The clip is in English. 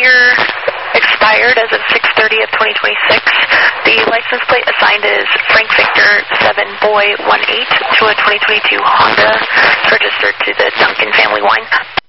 year expired as of 6/30 of 2026. The license plate assigned is Frank Victor 7 Boy 18 to a 2022 Honda, registered to the Duncan Family Wine.